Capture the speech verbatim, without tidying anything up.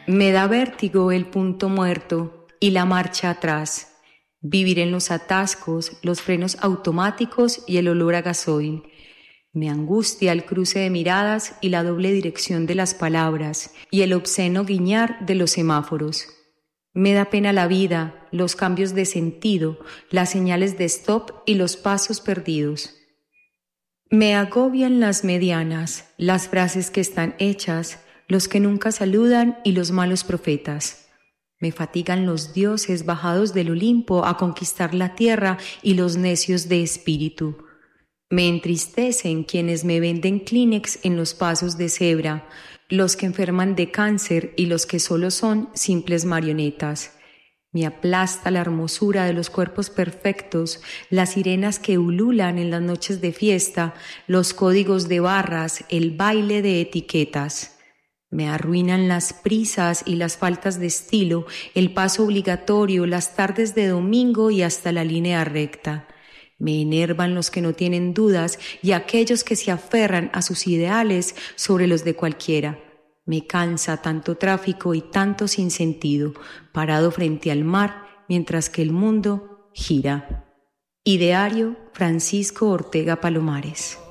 Me da vértigo el punto muerto y la marcha atrás. Vivir en los atascos, los frenos automáticos y el olor a gasoil. Me angustia el cruce de miradas y la doble dirección de las palabras y el obsceno guiñar de los semáforos. Me da pena la vida, los cambios de sentido, las señales de stop y los pasos perdidos. Me agobian las medianas, las frases que están hechas, los que nunca saludan y los malos profetas. Me fatigan los dioses bajados del Olimpo a conquistar la tierra y los necios de espíritu. Me entristecen quienes me venden Kleenex en los pasos de cebra, los que enferman de cáncer y los que solo son simples marionetas. Me aplasta la hermosura de los cuerpos perfectos, las sirenas que ululan en las noches de fiesta, los códigos de barras, el baile de etiquetas. Me arruinan las prisas y las faltas de estilo, el paso obligatorio, las tardes de domingo y hasta la línea recta. Me enervan los que no tienen dudas y aquellos que se aferran a sus ideales sobre los de cualquiera. Me cansa tanto tráfico y tanto sinsentido, parado frente al mar mientras que el mundo gira. Ideario Francisco Ortega Palomares.